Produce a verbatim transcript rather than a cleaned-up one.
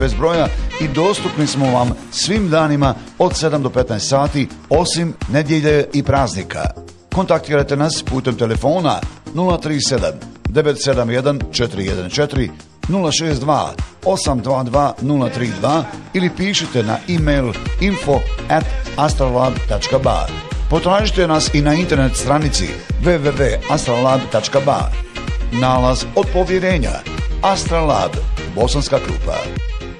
bez broja i dostupni smo vam svim danima od sedam do petnaest sati, osim nedjelje i praznika. Kontaktirajte nas putem telefona nula tri sedam devet sedam jedan četiri jedan četiri, nula šest dva osam dva dva nula tri dva ili pišite na e-mail info at astralab tačka ba. Potražite nas i na internet stranici w w w tačka astralab tačka ba. Nalaz od povjerenja. Astralab, Bosanska Krupa.